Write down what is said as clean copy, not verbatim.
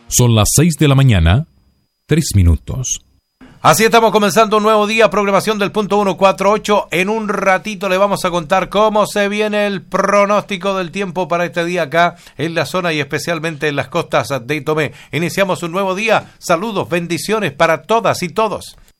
Son las 6 de la mañana, 3 minutos. Así estamos comenzando un nuevo día, programación del punto 148. En un ratito le vamos a contar cómo se viene el pronóstico del tiempo para este día acá en la zona y especialmente en las costas de Tomé. Iniciamos un nuevo día. Saludos, bendiciones para todas y todos.